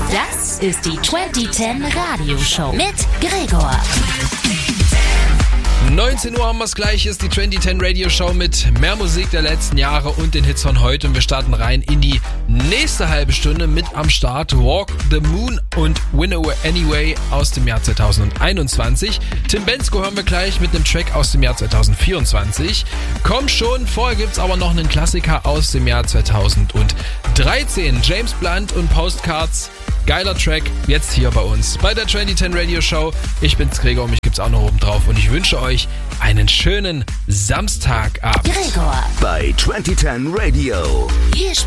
Das ist die 2010 Radioshow mit Gregor. 19 Uhr haben wir es gleich, ist die 2010 Radio Show mit mehr Musik der letzten Jahre und den Hits von heute. Und wir starten rein in die nächste halbe Stunde mit am Start Walk the Moon und Win Anyway aus dem Jahr 2021. Tim Bendzko hören wir gleich mit einem Track aus dem Jahr 2024. Komm schon, vorher gibt's aber noch einen Klassiker aus dem Jahr 2013. James Blunt und Postcards. Geiler Track, jetzt hier bei uns bei der 2010 Radio Show. Ich bin's Gregor und mich gibt's auch noch oben drauf und ich wünsche euch einen schönen Samstagabend. Gregor bei 2010 Radio. Hier